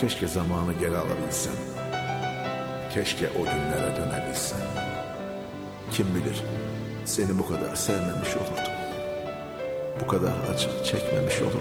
Keşke zamanı geri alabilsem. Keşke o günlere dönebilsem. Kim bilir seni bu kadar sevmemiş olurdum. Bu kadar acı çekmemiş olurdum.